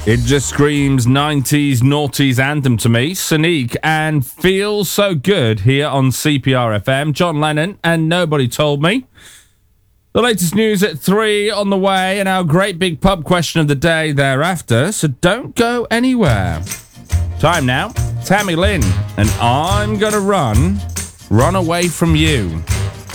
It just screams 90s noughties anthem to me. Sonique and Feels So Good here on CPR FM. John Lennon and Nobody Told Me. The latest news at 3 on the way and our great big pub question of the day thereafter. So don't go anywhere. Time now. Tammy Lynn and I'm Gonna Run Away From You.